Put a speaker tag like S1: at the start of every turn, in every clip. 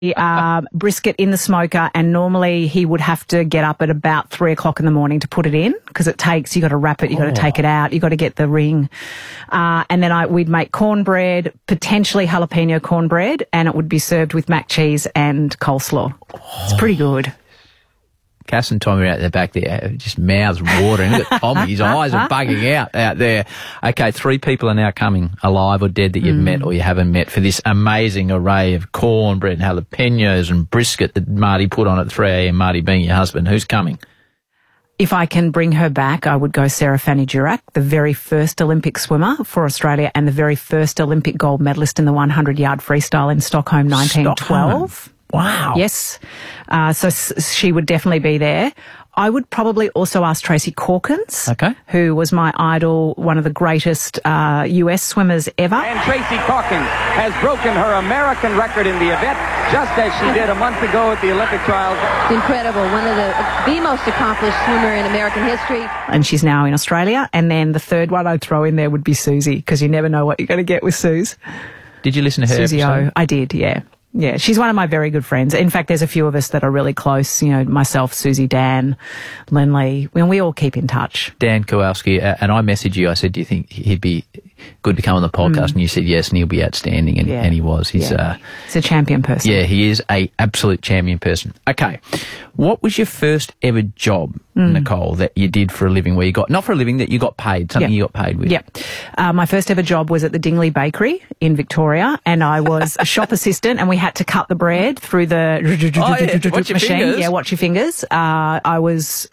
S1: brisket in the smoker, and normally he would have to get up at about 3 o'clock in the morning to put it in, because it takes, you got to wrap it, you got to take it out, you got to get the ring. And then we'd make cornbread, potentially jalapeno cornbread, and it would be served with mac cheese and coleslaw. It's pretty good.
S2: Cass and Tommy are out the back there, just mouths watering. Look at Tommy, his eyes are bugging out there. Okay, 3 people are now coming, alive or dead, that you've met or you haven't met, for this amazing array of cornbread and jalapenos and brisket that Marty put on at 3 a.m, Marty being your husband. Who's coming?
S1: If I can bring her back, I would go Sarah Fanny Durack, the very first Olympic swimmer for Australia and the very first Olympic gold medalist in the 100-yard freestyle in Stockholm 1912.
S2: Wow.
S1: Yes. So she would definitely be there. I would probably also ask Tracy Corkins, who was my idol, one of the greatest US swimmers ever.
S3: And Tracy Corkins has broken her American record in the event, just as she did a month ago at the Olympic trials.
S4: Incredible. One of the most accomplished swimmer in American history.
S1: And she's now in Australia. And then the third one I'd throw in there would be Susie, because you never know what you're going to get with Suze.
S2: Did you listen to her
S1: Susie
S2: episode?
S1: O. I did, yeah. Yeah, she's one of my very good friends. In fact, there's a few of us that are really close, you know, myself, Susie, Dan, Len Lee. We all keep in touch.
S2: Dan Kowalski, and I messaged you. I said, do you think he'd be good to come on the podcast? And you said yes, and he'll be outstanding, and he was. He's
S1: a champion person.
S2: Yeah, he is a absolute champion person. Okay, what was your first ever job, Nicole, that you did for a living, where you got, not for a living, that you got paid, something you got paid with?
S1: Yep. My first ever job was at the Dingley Bakery in Victoria, and I was a shop assistant, and we had to cut the bread through the machine. Yeah, watch your fingers. I was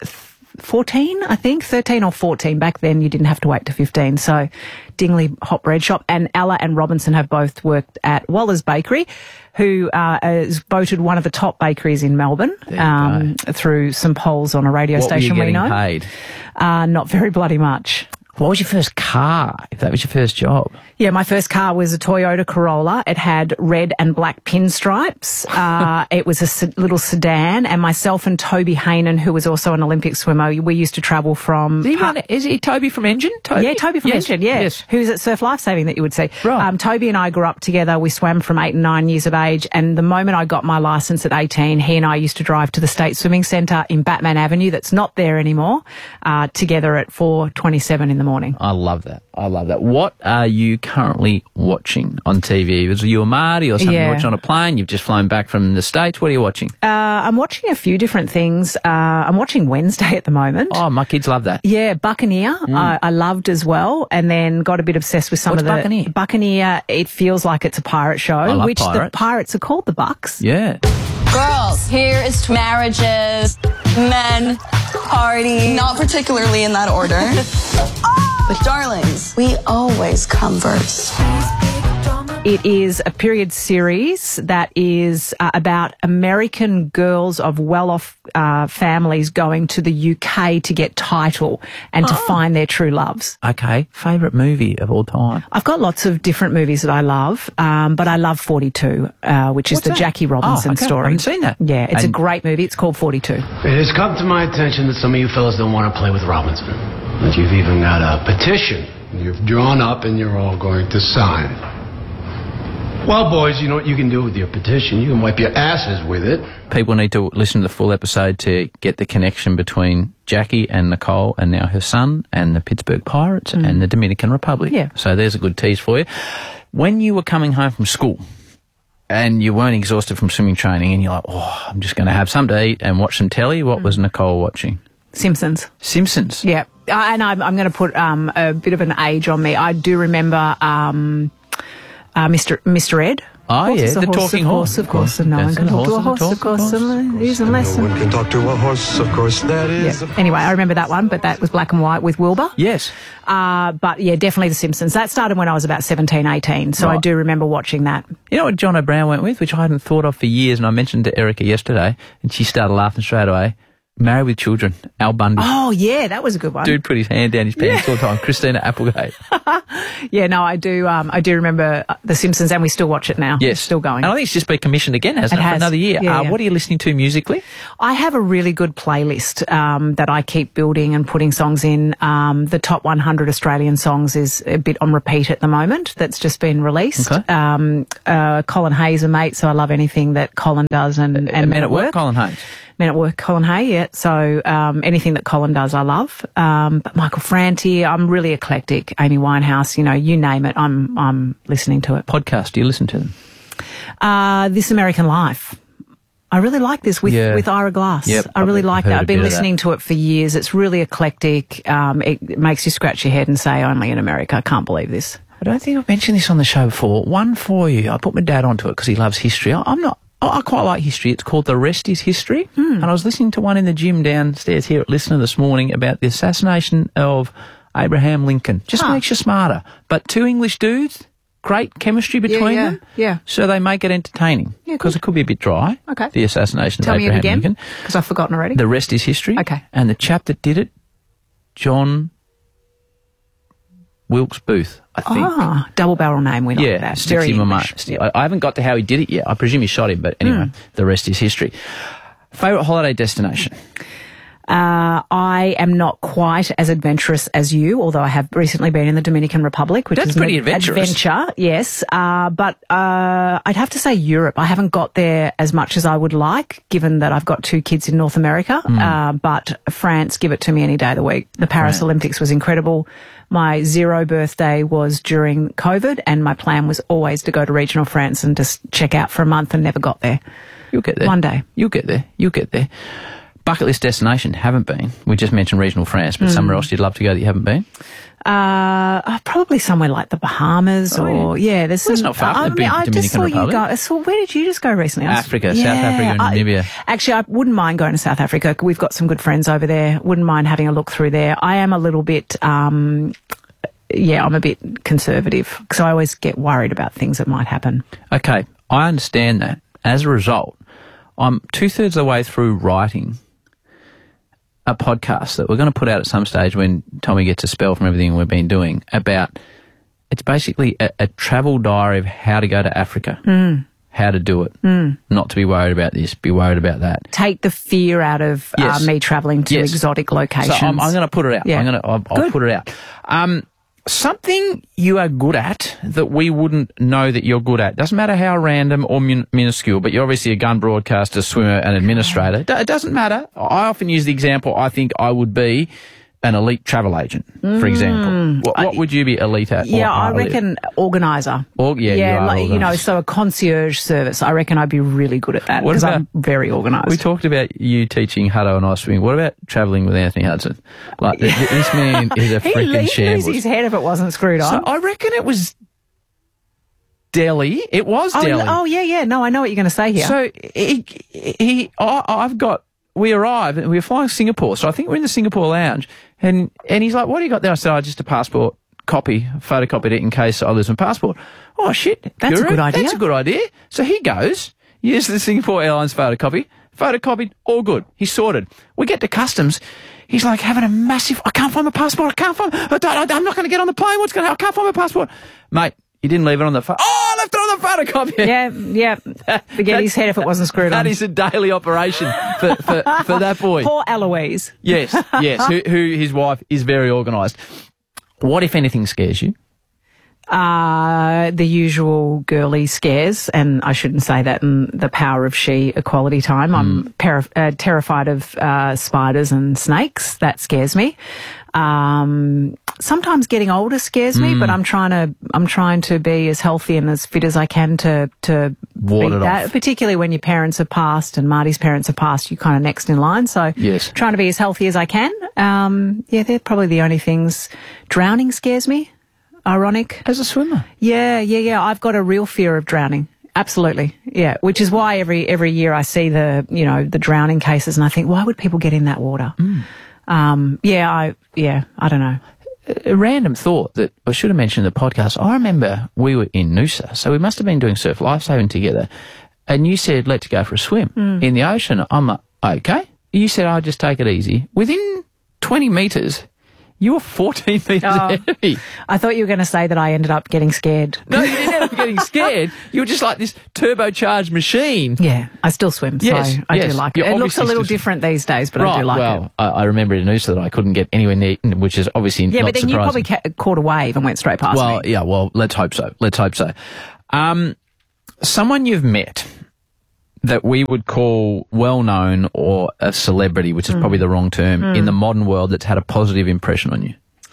S1: 14, I think, 13 or 14. Back then, you didn't have to wait to 15. So, Dingley Hot Bread Shop. And Ella and Robinson have both worked at Waller's Bakery, who is voted one of the top bakeries in Melbourne through some polls on a radio station we know.
S2: What were you getting paid?
S1: Not very bloody much.
S2: What was your first car, if that was your first job?
S1: Yeah, my first car was a Toyota Corolla. It had red and black pinstripes. It was a little sedan, and myself and Toby Haynen, who was also an Olympic swimmer, we used to travel from...
S2: Is he Toby from Engine? Toby?
S1: Yeah, Toby from Engine, yeah.
S2: Yes.
S1: Who's at Surf Lifesaving that you would see.
S2: Right.
S1: Toby and I grew up together. We swam from 8 and 9 years of age, and the moment I got my licence at 18, he and I used to drive to the State Swimming Centre in Batman Avenue, that's not there anymore, together at 4:27 in the morning.
S2: I love that. I love that. What are you currently watching on TV? Was you a Marty or something you're watching on a plane? You've just flown back from the States. What are you watching?
S1: I'm watching a few different things. I'm watching Wednesday at the moment.
S2: Oh, my kids love that.
S1: Yeah, Buccaneer. I loved as well, and then got a bit obsessed with some of the...
S2: Buccaneer?
S1: Buccaneer, it feels like it's a pirate show.
S2: I love
S1: which
S2: pirates.
S1: The pirates are called the Bucks.
S2: Yeah.
S5: Girls, here is marriages, men, party.
S6: Not particularly in that order. But darlings, we always come first.
S1: It is a period series that is about American girls of well-off families going to the UK to get title and to find their true loves.
S2: Okay. Favourite movie of all time?
S1: I've got lots of different movies that I love, but I love 42, which is the Jackie Robinson story.
S2: I haven't seen that.
S1: Yeah, it's a great movie. It's called 42.
S7: It has come to my attention that some of you fellas don't want to play with Robinson. That you've even got a petition you've drawn up and you're all going to sign. Well, boys, you know what you can do with your petition? You can wipe your asses with it.
S2: People need to listen to the full episode to get the connection between Jackie and Nicole and now her son and the Pittsburgh Pirates and the Dominican Republic.
S1: Yeah.
S2: So there's a good tease for you. When you were coming home from school and you weren't exhausted from swimming training and you're like, oh, I'm just going to have something to eat and watch some telly, what was Nicole watching?
S1: Simpsons.
S2: Simpsons?
S1: Yeah. And I'm going to put a bit of an age on me. I do remember Mr. Ed.
S2: Oh, yeah, the talking horse.
S1: Of course, and no one can talk to a horse, of course. Here's a lesson.
S8: No one can talk to a horse, of course, that is.
S1: Yeah. Anyway, I remember that one, but that was black and white with Wilbur.
S2: Yes.
S1: But yeah, definitely The Simpsons. That started when I was about 17, 18, so I do remember watching that.
S2: You know what John O'Brien went with, which I hadn't thought of for years, and I mentioned to Erica yesterday, and she started laughing straight away? Married with Children, Al Bundy.
S1: Oh, yeah, that was a good one.
S2: Dude put his hand down his pants all the time. Christina Applegate.
S1: Yeah, no, I do remember The Simpsons, and we still watch it now.
S2: Yes.
S1: It's still going.
S2: And I think it's just been commissioned again, hasn't it?
S1: It has.
S2: For another year.
S1: Yeah.
S2: What are you listening to musically?
S1: I have a really good playlist that I keep building and putting songs in. The top 100 Australian songs is a bit on repeat at the moment. That's just been released.
S2: Okay.
S1: Colin Hayes, a mate, so I love anything that Colin does and Men at Work.
S2: Colin Hayes.
S1: Men at Work, Colin Hay, yeah. So anything that Colin does, I love. But Michael Franti, I'm really eclectic. Amy Winehouse, you name it, I'm listening to it.
S2: Podcast, do you listen to them?
S1: This American Life. I really like this with Ira Glass.
S2: Yep,
S1: I really like that. I've been listening
S2: to
S1: to it for years. It's really eclectic. It makes you scratch your head and say, only in America. I can't believe this.
S2: I don't think I've mentioned this on the show before. One for you. I put my dad onto it because he loves history. I quite like history. It's called The Rest is History. And I was listening to one in the gym downstairs here at Listener this morning about the assassination of Abraham Lincoln. Just makes you smarter. But two English dudes, great chemistry between them.
S1: Yeah.
S2: So they make it entertaining. Because it could be a bit dry.
S1: Okay.
S2: The assassination
S1: Tell
S2: of Abraham
S1: me it again,
S2: Lincoln.
S1: because I've forgotten already.
S2: The Rest is History.
S1: Okay.
S2: And the chap that did it, John Wilkes Booth, I think.
S1: Double barrel name winner.
S2: Yeah,
S1: That's
S2: sticks
S1: very
S2: him
S1: English.
S2: I haven't got to how he did it yet. I presume he shot him, but anyway, the rest is history. Favourite holiday destination?
S1: I am not quite as adventurous as you, although I have recently been in the Dominican Republic, which
S2: That's
S1: is
S2: pretty
S1: an
S2: adventurous.
S1: adventure, yes. But I'd have to say Europe. I haven't got there as much as I would like, given that I've got two kids in North America. But France, give it to me any day of the week. The Paris Olympics was incredible. My 0 birthday was during COVID, and my plan was always to go to regional France and just check out for a month, and never got there.
S2: You'll get there.
S1: One day.
S2: You'll get there. You'll get there. Bucket list destination, haven't been. We just mentioned regional France, but somewhere else you'd love to go that you haven't been?
S1: Probably somewhere like the Bahamas there's
S2: well,
S1: some.
S2: it's not far from the
S1: I just saw
S2: Dominican
S1: you go.
S2: Republic.
S1: So where did you just go recently?
S2: Africa, South Africa and Namibia.
S1: Actually, I wouldn't mind going to South Africa. We've got some good friends over there. Wouldn't mind having a look through there. I am a little bit, I'm a bit conservative because I always get worried about things that might happen.
S2: Okay, I understand that. As a result, I'm 2/3 of the way through writing a podcast that we're going to put out at some stage when Tommy gets a spell from everything we've been doing about, it's basically a travel diary of how to go to Africa, how to do it, not to be worried about this, be worried about that.
S1: Take the fear out of me travelling to exotic locations.
S2: So I'm going to put it out.
S1: Yeah.
S2: I'll put it out. Something you are good at that we wouldn't know that you're good at. Doesn't matter how random or minuscule, but you're obviously a gun broadcaster, swimmer and administrator. It doesn't matter. I often use the example, I think I would be an elite travel agent, for example. What would you be elite at?
S1: Yeah, I reckon organiser. So a concierge service. I reckon I'd be really good at that because I'm very organised.
S2: We talked about you teaching Hutto and I swimming. What about travelling with Anthony Hudson? Like, this man is a freaking shambles.
S1: He'd lose his head if it wasn't screwed on.
S2: So I reckon it was Delhi. It was Delhi.
S1: Oh, yeah. No, I know what you're going to say here.
S2: So we arrived and we were flying Singapore. So I think we're in the Singapore lounge and he's like, what do you got there? I said, just a passport copy, photocopied it in case I lose my passport. Oh, shit.
S1: That's a good idea.
S2: That's a good idea. So he goes, uses the Singapore Airlines photocopied, all good. He's sorted. We get to customs. He's like having a massive, I can't find my passport. I'm not going to get on the plane. I can't find my passport. Mate, you didn't leave it on the phone. Oh, I left it on the photocopy.
S1: Yeah. Forget his head if it wasn't screwed on.
S2: That is a daily operation for that boy.
S1: Poor Eloise.
S2: Yes. Who his wife is very organised. What, if anything, scares you?
S1: The usual girly scares, and I shouldn't say that in the Power of She equality time. I'm terrified of spiders and snakes. That scares me. Sometimes getting older scares me, but I'm trying to be as healthy and as fit as I can to
S2: ward
S1: beat
S2: it
S1: that.
S2: off.
S1: Particularly when your parents have passed and Marty's parents have passed, you're kind of next in line. So
S2: yes,
S1: trying to be as healthy as I can. They're probably the only things. Drowning scares me. Ironic.
S2: As a swimmer?
S1: Yeah. I've got a real fear of drowning. Absolutely. Yeah. Which is why every year I see the drowning cases and I think, why would people get in that water? I don't know.
S2: A random thought that I should have mentioned in the podcast. I remember we were in Noosa, so we must have been doing surf lifesaving together. And you said, let's go for a swim in the ocean. I'm like, okay. you said, "I'll just take it easy." Within 20 metres, you were 14 metres ahead of me.
S1: I thought you were going to say that I ended up getting scared.
S2: No, you didn't end up getting scared. You were just like this turbocharged machine.
S1: Yeah, I still swim, so
S2: Yes,
S1: I
S2: yes.
S1: do like
S2: You
S1: it. It looks a
S2: obviously
S1: little
S2: still-
S1: different these days, but I do like it.
S2: I remember it in Noosa that I couldn't get anywhere near, which is obviously
S1: Yeah,
S2: not
S1: but then
S2: surprising.
S1: you probably caught a wave and went straight past me.
S2: Yeah, well, let's hope so. Let's hope so. Someone you've met that we would call well-known or a celebrity, which is probably the wrong term, in the modern world that's had a positive impression on you.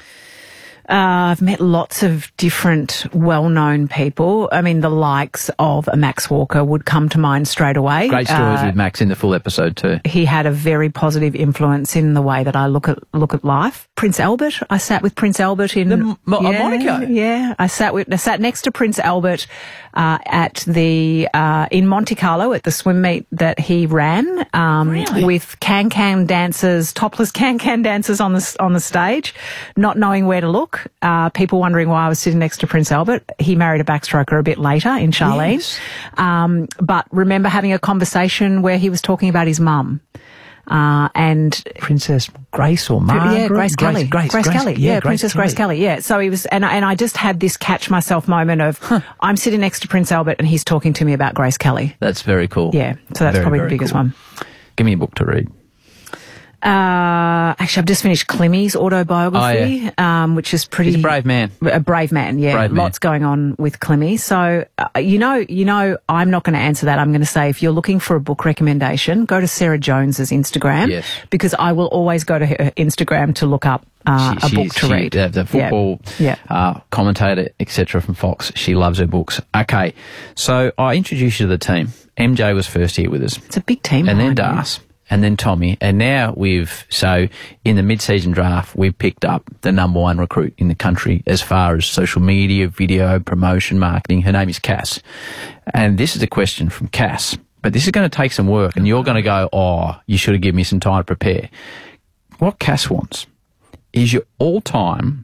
S1: I've met lots of different well-known people. I mean, the likes of Max Walker would come to mind straight away.
S2: Great stories with Max in the full episode too.
S1: He had a very positive influence in the way that I look at life. Prince Albert. I sat with Prince Albert in
S2: Monaco.
S1: Yeah, I sat next to Prince Albert at the in Monte Carlo at the swim meet that he ran with can dancers, topless can dancers on the stage, not knowing where to look. People wondering why I was sitting next to Prince Albert. He married a backstroker a bit later in Charlene.
S2: Yes.
S1: But remember having a conversation where he was talking about his mum. And
S2: Princess Grace or Margaret?
S1: yeah, Grace Kelly.
S2: Grace
S1: Kelly. Yeah, Princess Grace
S2: Kelly.
S1: Kelly. Yeah. So he was, and I just had this catch myself moment of, I'm sitting next to Prince Albert and he's talking to me about Grace Kelly.
S2: That's very cool.
S1: Yeah. So that's
S2: Very,
S1: probably the
S2: very
S1: biggest
S2: cool.
S1: one.
S2: Give me a book to read.
S1: Actually, I've just finished Klimmy's autobiography, which is pretty.
S2: He's a brave man.
S1: A brave man, yeah.
S2: Brave man.
S1: Lots going on with Klimmy. So, you know, I'm not going to answer that. I'm going to say if you're looking for a book recommendation, go to Sarah Jones's Instagram.
S2: Yes.
S1: Because I will always go to her Instagram to look up a book to read.
S2: The football commentator, etc. from Fox. She loves her books. Okay, so I introduced you to the team. MJ was first here with us.
S1: It's a big team.
S2: And then
S1: behind you.
S2: Das. And then Tommy. And now in the mid-season draft, we've picked up the number one recruit in the country as far as social media, video, promotion, marketing. Her name is Cass. And this is a question from Cass. But this is going to take some work. And you're going to go, you should have given me some time to prepare. What Cass wants is your all-time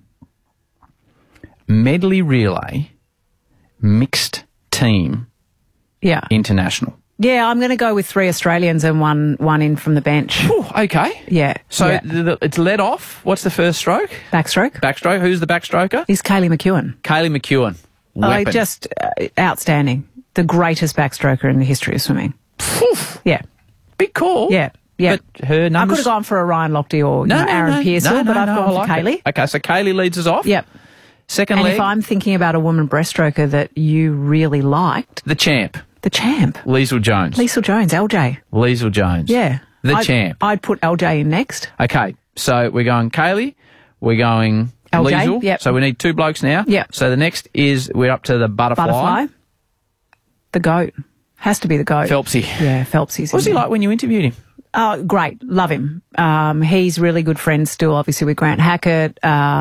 S2: medley relay mixed team international.
S1: Yeah, I'm going to go with 3 Australians and one in from the bench.
S2: Whew, okay.
S1: Yeah.
S2: So it's led off. What's the first stroke?
S1: Backstroke.
S2: Backstroke. Who's the backstroker?
S1: Is Kaylee McEwen.
S2: Kaylee McEwen. Weapon.
S1: Just outstanding. The greatest backstroker in the history of swimming. Yeah.
S2: Big call.
S1: Yeah. Yeah.
S2: But her numbers...
S1: I could have gone for a Ryan Lochte or Aaron Pearsall, but I've gone for Kaylee.
S2: Okay, so Kaylee leads us off.
S1: Yep.
S2: Second
S1: and
S2: leg.
S1: if I'm thinking about a woman breaststroker that you really liked...
S2: The champ.
S1: The champ.
S2: Liesl Jones.
S1: Liesl Jones, LJ.
S2: Liesl Jones.
S1: Yeah.
S2: The champ.
S1: I'd put LJ in next.
S2: Okay, so we're going Kaylee, we're going
S1: LJ,
S2: Liesl.
S1: yep.
S2: So we need 2 blokes now.
S1: Yep.
S2: So the next is, we're up to the butterfly.
S1: The GOAT. Has to be the GOAT.
S2: Phelpsy.
S1: Yeah, Phelpsy's.
S2: What was he like when you interviewed him?
S1: Oh, great. Love him. He's really good friends still, obviously, with Grant Hackett.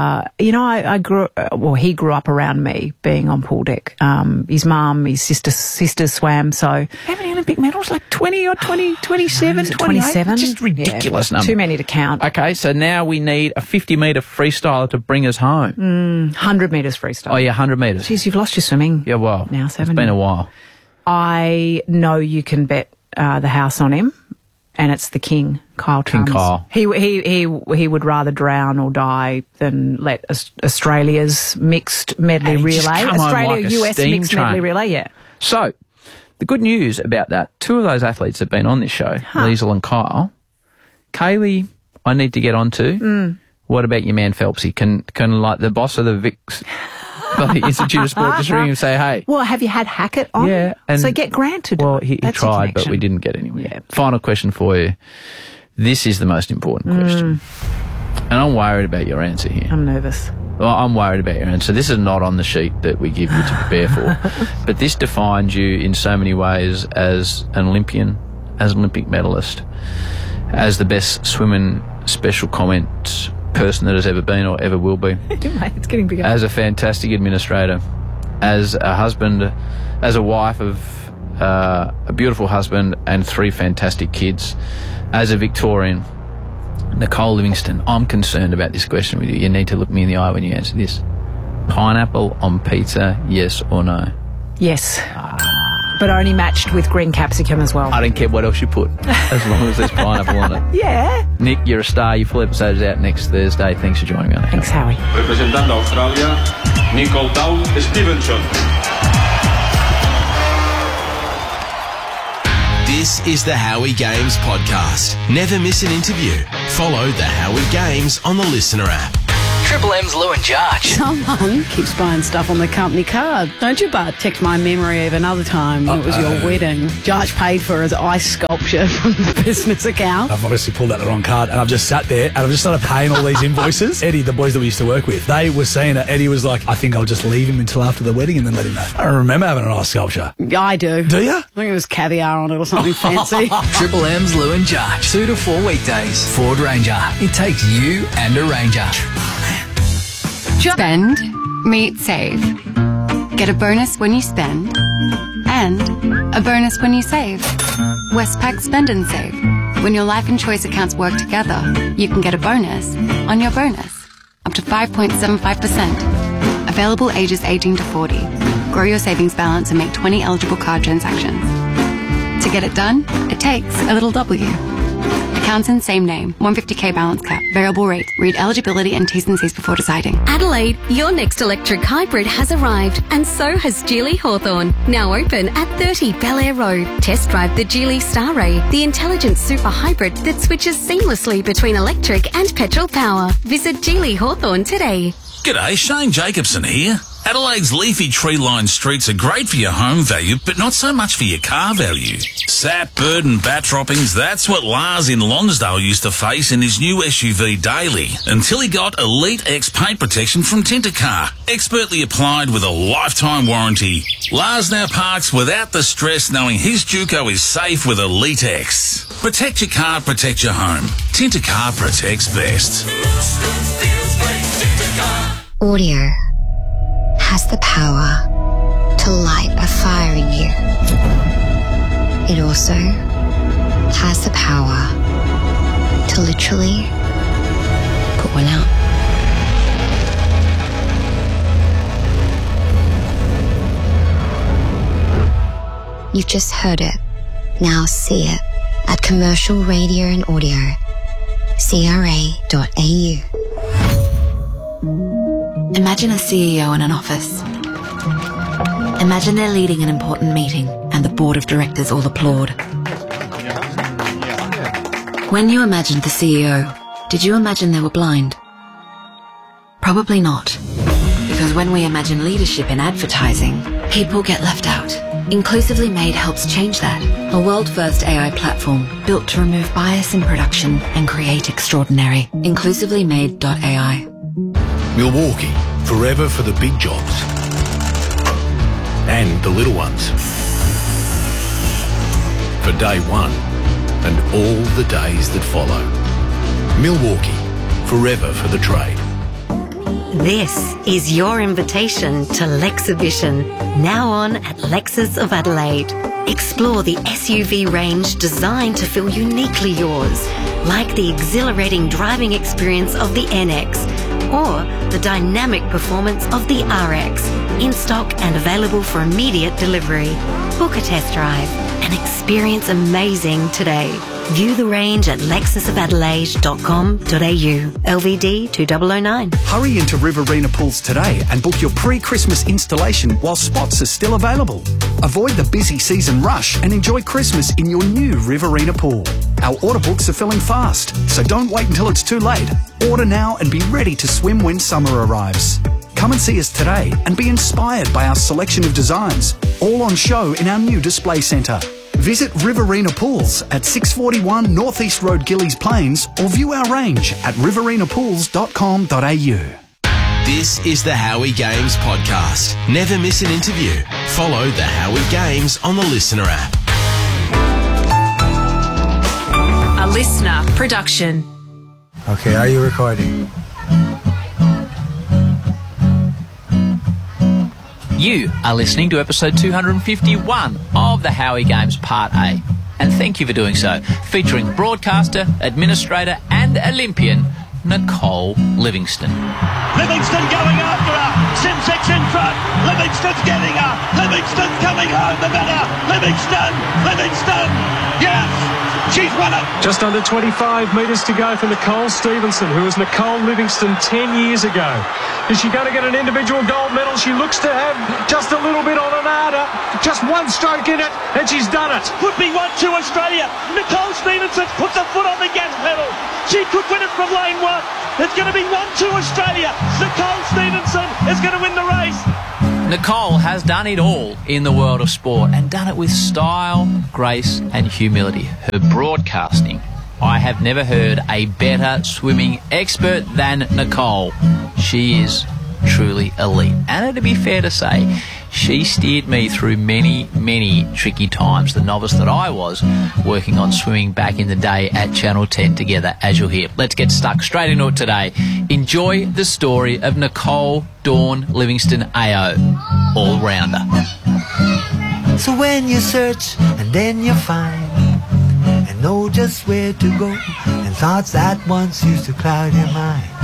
S1: I grew, he grew up around me being on pool deck. His mum, his sisters swam, so.
S2: How many Olympic medals? Like 20 or 20, 27, 28?
S1: 27?
S2: Just ridiculous number.
S1: Too many to count.
S2: Okay, so now we need a 50-metre freestyler to bring us home.
S1: 100 metres freestyle.
S2: Oh, yeah, 100 metres.
S1: Jeez, you've lost your swimming.
S2: Yeah, well,
S1: now, 7.
S2: It's been a while.
S1: I know you can bet the house on him. And it's the King, Kyle Trumps.
S2: King Kyle.
S1: He would rather drown or die than let Australia's mixed medley relay. Australia-US mixed medley relay, yeah.
S2: So, the good news about that, 2 of those athletes have been on this show, Liesl and Kyle. Kaylee, I need to get onto. What about your man Phelpsy? Can like the boss of the Vic's the Institute of Sport just ring and say, hey.
S1: Well, have you had Hackett on?
S2: Yeah.
S1: So get Grant to do it.
S2: Well, he tried, but we didn't get anywhere. Yeah. Final question for you. This is the most important question. And I'm worried about your answer here.
S1: I'm nervous.
S2: Well, I'm worried about your answer. This is not on the sheet that we give you to prepare for. But this defines you in so many ways as an Olympian, as an Olympic medalist, as the best swimming special comment person that has ever been or ever will be.
S1: Mate, it's getting bigger.
S2: As a fantastic administrator, as a husband, as a wife of a beautiful husband and 3 fantastic kids, as a Victorian, Nicole Livingston, I'm concerned about this question with you. You need to look me in the eye when you answer this. Pineapple on pizza, yes or no?
S1: Yes. But only matched with green capsicum as well.
S2: I don't care what else you put, as long as there's pineapple on it.
S1: Yeah.
S2: Nick, you're a star. Your full episode is out next Thursday. Thanks for joining me on the
S1: Thanks, Howie.
S9: Representant Australia, Nicole Down Stevenson.
S10: This is the Howie Games podcast. Never miss an interview. Follow the Howie Games on the Listener app.
S11: Triple M's Lou and Jarch.
S12: Someone keeps buying stuff on the company card, don't you, Bud? Text my memory of another time when it was your wedding. Jarch paid for his ice sculpture from the business account.
S13: I've obviously pulled out the wrong card, and I've just sat there and I've just started paying all these invoices. Eddie, the boys that we used to work with, they were saying that Eddie was like, I think I'll just leave him until after the wedding and then let him know. I don't remember having an ice sculpture.
S12: I do.
S13: Do you?
S12: I think it was caviar on it or something fancy.
S11: Triple M's Lou and Jarch. 2 to 4 weekdays. Ford Ranger. It takes you and a Ranger.
S14: Spend, meet, save. Get a bonus when you spend and a bonus when you save. Westpac Spend and Save. When your life and choice accounts work together, you can get a bonus on your bonus. Up to 5.75%. Available ages 18 to 40. Grow your savings balance and make 20 eligible card transactions. To get it done, it takes a little W. Accounts in same name. 150k balance cap. Variable rate. Read eligibility and T's and C's before deciding.
S15: Adelaide, your next electric hybrid has arrived, and so has Geely Hawthorn. Now open at 30 Bel Air Road. Test drive the Geely Star Ray, the intelligent super hybrid that switches seamlessly between electric and petrol power. Visit Geely Hawthorn today.
S16: G'day, Shane Jacobson here. Adelaide's leafy tree-lined streets are great for your home value, but not so much for your car value. Sap, bird and bat droppings, that's what Lars in Lonsdale used to face in his new SUV Daily, until he got Elite X paint protection from Tintercar, expertly applied with a lifetime warranty. Lars now parks without the stress knowing his Duco is safe with Elite X. Protect your car, protect your home. Tintercar protects best.
S17: Audio has the power to light a fire in you. It also has the power to literally put one out. You've just heard it. Now see it at Commercial Radio and Audio, CRA.au.
S18: Imagine a CEO in an office. Imagine they're leading an important meeting and the board of directors all applaud. When you imagined the CEO, did you imagine they were blind? Probably not. Because when we imagine leadership in advertising, people get left out. Inclusively Made helps change that. A world-first AI platform built to remove bias in production and create extraordinary. InclusivelyMade.ai.
S19: Milwaukee, forever for the big jobs and the little ones. For day one and all the days that follow. Milwaukee, forever for the trade.
S20: This is your invitation to Lexibition, now on at Lexus of Adelaide. Explore the SUV range designed to feel uniquely yours, like the exhilarating driving experience of the NX or the dynamic performance of the RX, in stock and available for immediate delivery. Book a test drive and experience amazing today. View the range at lexusofadelaide.com.au. LVD 2009.
S21: Hurry into Riverina Pools today and book your pre-Christmas installation while spots are still available. Avoid the busy season rush and enjoy Christmas in your new Riverina Pool. Our order books are filling fast, so don't wait until it's too late. Order now and be ready to swim when summer arrives. Come and see us today and be inspired by our selection of designs, all on show in our new display centre. Visit Riverina Pools at 641 North East Road, Gillies Plains, or view our range at riverinaPools.com.au.
S10: This is the Howie Games podcast. Never miss an interview. Follow the Howie Games on the Listener app.
S1: A listener production.
S22: Okay, are you recording?
S2: You are listening to episode 251 of the Howie Games Part A. And thank you for doing so. Featuring broadcaster, administrator and Olympian Nicole Livingstone.
S3: Livingstone going after her. Simsek in front. Livingston's getting her. Livingston's coming home the better. Livingston. Yes. She's won it.
S4: Just under 25 metres to go for Nicole Stevenson, who was Nicole Livingstone 10 years ago. Is she going to get an individual gold medal? She looks to have just a little bit on an arder. Just one stroke in it, and she's done it.
S3: Could be 1-2 Australia. Nicole Stevenson puts her foot on the gas pedal. She could win it from lane 1. It's going to be 1-2 Australia. Nicole Stevenson is going to win the race.
S2: Nicole has done it all in the world of sport and done it with style, grace and humility. Her broadcasting, I have never heard a better swimming expert than Nicole. She is truly elite. And to be fair to say, she steered me through many, many tricky times, the novice that I was, working on swimming back in the day at Channel 10 together, as you'll hear. Let's get stuck straight into it today. Enjoy the story of Nicole Dawn Livingstone AO, all-rounder.
S23: So when you search and then you find and know just where to go, and thoughts that once used to cloud your mind,